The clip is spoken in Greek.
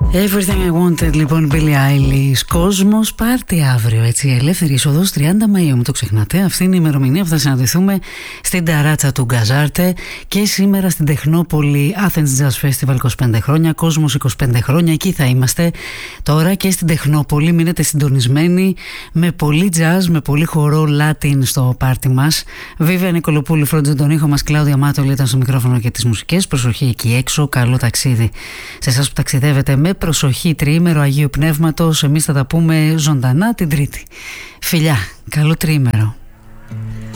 Everything I Wanted, λοιπόν, Billie Eilish. Κόσμος πάρτι αύριο, έτσι. Ελεύθερη είσοδος 30 Μαΐου, μην το ξεχνάτε. Αυτή είναι η ημερομηνία που θα συναντηθούμε στην ταράτσα του Γκαζάρτε και σήμερα στην Τεχνόπολη Athens Jazz Festival 25 χρόνια. Κόσμος 25 χρόνια, εκεί θα είμαστε τώρα και στην Τεχνόπολη. Μείνετε συντονισμένοι με πολύ jazz, με πολύ χορό Latin στο πάρτι μας. Βίβια Νικολοπούλου φρόντιζε τον ήχο μας, Κλάουδια Μάτολη ήταν στο μικρόφωνο και τις μουσικές. Προσοχή εκεί έξω, καλό ταξίδι σε εσάς που ταξιδεύετε με προσοχή, τριήμερο Αγίου Πνεύματος. Εμείς θα τα πούμε ζωντανά την Τρίτη. Φιλιά, καλό τριήμερο.